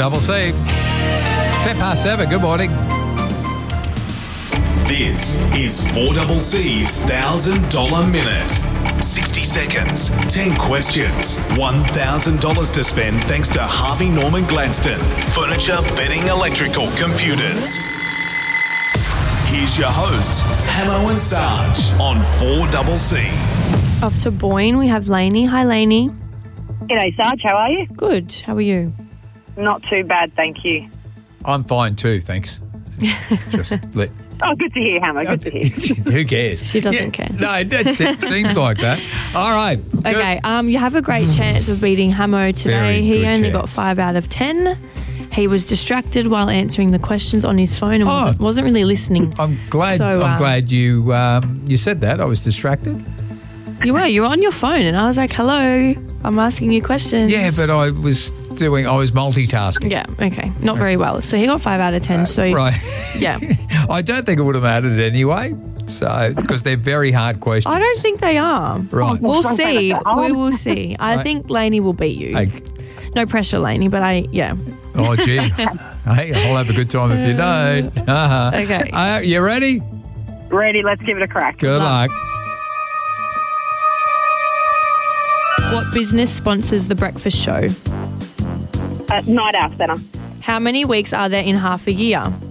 4CC. 7:10. Good morning. This is 4CC's $1,000 Minute. 60 seconds, 10 questions, $1,000 to spend thanks to Harvey Norman Gladstone. Furniture, bedding, electrical, computers. Here's your hosts, Hamo and Sarge on 4CC. Off to Boyne, we have Lainey. Hi, Lainey. G'day, Sarge. How are you? Good. How are you? Not too bad, thank you. I'm fine too, thanks. Just let... Oh, good to hear, Hammer. Good to hear. Who cares? She doesn't care. No, it seems like that. All right. Good. Okay, you have a great chance of beating Hamo today. Very He good only got chance. 5 out of 10. He was distracted while answering the questions on his phone and wasn't really listening. I'm glad. I'm glad you said that. I was distracted. You were. You were on your phone, and I was like, "Hello, I'm asking you questions." Yeah, but I was multitasking. Yeah. Okay. Not very well. So he got 5 out of 10. So Right. yeah. I don't think it would have mattered anyway. So because they're very hard questions. I don't think they are. Right. We'll see. We will see. I think Lainey will beat you. No pressure, Lainey, but yeah. Oh, gee. Hey, I'll have a good time if you don't. Okay. You ready? Ready, let's give it a crack. Good luck. What business sponsors the breakfast show? Night Out Centre. How many weeks are there in half a year?